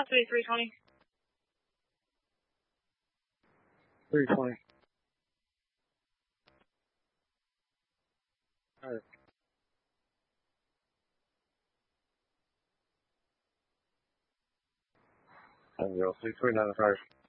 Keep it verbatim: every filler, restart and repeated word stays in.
has to be three twenty. three twenty. All right. Zero, three three nine five.